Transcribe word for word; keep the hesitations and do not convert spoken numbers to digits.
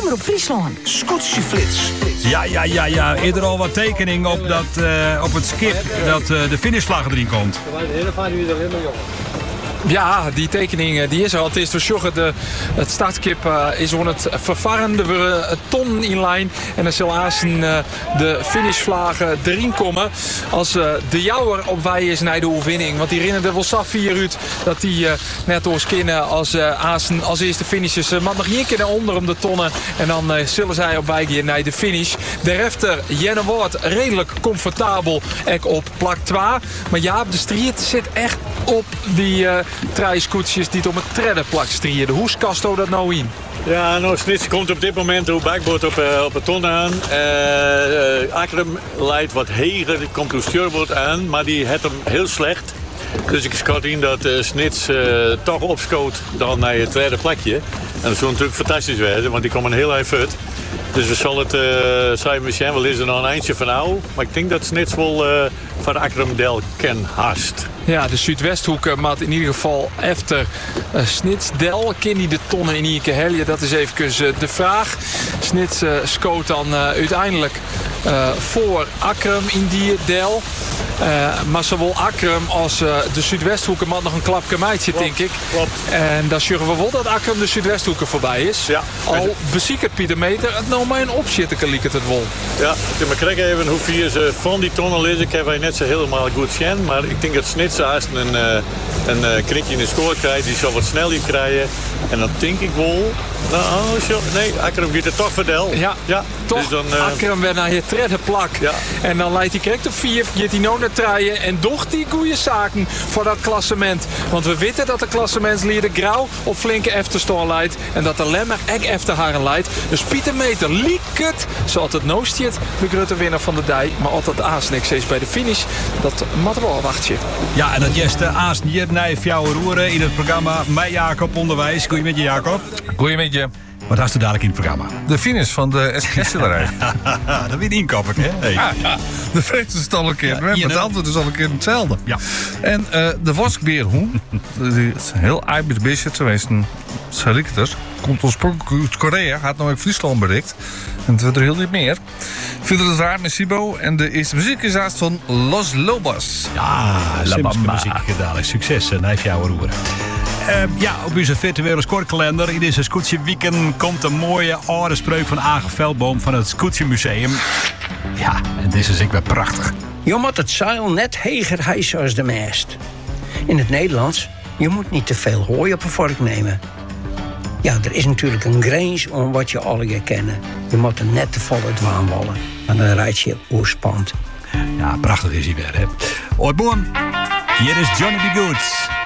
Omroep Friesland. Scootsie Flits. Ja, ja, ja, ja. Eerder al wat tekening op, dat, uh, op het skip dat uh, de finishvlag erin komt. Ja, die tekening die is er al. Het is door Sjogge. De, het startskip uh, is aan het vervarren. Er worden tonnen in lijn. En dan zal aanstaan uh, de finishvlagen erin komen. Als uh, de jouwer op wij is naar de overwinning. Want die herinnerde er wel saf vier uit dat die uh, net oorskinnen als uh, aanstaan als eerste finishers. Uh, maar nog één keer naar onder om de tonnen. En dan uh, zullen zij op wij gaan naar de finish. De refter Jenne Woord redelijk comfortabel ek op plak twee. Maar ja, de strijd zit echt op die uh, treiscootjes die het om het tredden plak strieën. Hoe Casto dat nou in? Ja, nou, Snits komt op dit moment hoe backboard op, uh, op het ton aan. Uh, uh, Akram leidt wat heger, komt hoe stuurboord aan, maar die heeft hem heel slecht. Dus ik schat in dat uh, Snits uh, toch opscoot dan naar het tweede plekje. En dat zou natuurlijk fantastisch worden, want die komen heel even uit. Dus we zullen het, uh, zijn misschien wel is er nog een eindje van nou. Maar ik denk dat Snits wel uh, van Akram Del ken haast. Ja, de Zuidwesthoek maakt in ieder geval efter uh, Snits Del. Ken die de tonnen in ieder keer helje? Dat is even uh, de vraag. Snits uh, scoot dan uh, uiteindelijk uh, voor Akram in die Del. Uh, maar zowel Akram als uh, de Zuidwesthoeken maakt nog een klapje meidje, denk ik. Klopt. En dan zullen we wel dat Akram de Zuidwesthoeken voorbij is. Ja. Al beziekert Pieter Meter het nou maar een opzitten, liek het het wel. Ja, maar kijk even hoeveel ze van die tonnen lezen. Ik heb wij net zo helemaal goed zien. Maar ik denk dat Snits als een, een, een knikje in de score krijgt. Die zal wat sneller krijgen. En dan denk ik wel... Nou, nee, Akram gaat het toch verdel. Ja, ja. toch. Dus dan, uh... Akram weer naar je tredde plak. Ja. En dan leidt hij correct op vier. Gaat hij nou naar treien. En doch die goede zaken voor dat klassement. Want we weten dat de klassementsleider Grauw op flinke efterstoor leidt. En dat de Lemmer ek efter haren leidt. Dus Pieter Meter liek het. Zoals het noostiet. De grote winnaar van de dij. Maar altijd Aasnik is bij de finish. Dat moet wel wachtje. Ja, en dat jeste Aas hier naar Fjouwer Roeren in het programma Mij Jacob Onderwijs. Goeie met je, Jacob. Goeie met je. Wat had u dadelijk in het programma? De finish van de S G S-stillerij. Dat weer inkoppen, hè? Hey. Ja, ja. De vrees is het al een keer. Ja, maar het antwoord is al een keer hetzelfde. Ja. En uh, de Woskbeerhoen, die is een heel aardig beestje geweest. Een Salikter, komt oorspronkelijk uit Korea, had nou ook Friesland bereikt. En het wordt er heel niet meer. Vindt het raar met Sibo. En de eerste muziek is haast van Los Lobos. Ja, La Bamba. Muziek dadelijk. Succes, naar Fjouwer Roeren. Uh, ja, op onze virtuele scorekalender in deze Scootsie Weekend komt een mooie oude spreuk van Age Veldboom van het Scootsie Museum. Ja, en dit is ik weer prachtig. Je moet het zeil net heger hijsen als de mast. In het Nederlands, je moet niet te veel hooi op een vork nemen. Ja, er is natuurlijk een grens om wat je alle kennen. Je moet er net te volle dwaan wallen. En dan rijd je oerspant. Ja, prachtig is hij weer, hè. Hoi, boom. Hier is Johnny B. Goods.